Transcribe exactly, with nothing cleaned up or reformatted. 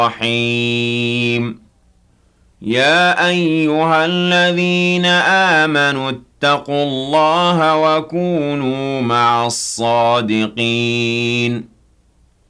الرحيم يا أيها الذين آمنوا اتقوا الله وكونوا مع الصادقين